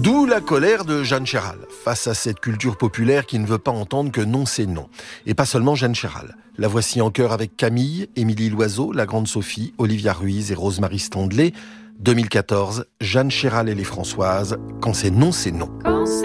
D'où la colère de Jeanne Chéral, face à cette culture populaire qui ne veut pas entendre que non c'est non. Et pas seulement Jeanne Chéral. La voici en chœur avec Camille, Émilie Loiseau, la grande Sophie, Olivia Ruiz et Rosemarie Standley. 2014, Jeanne Chéral et les Françoises, quand c'est non, c'est non.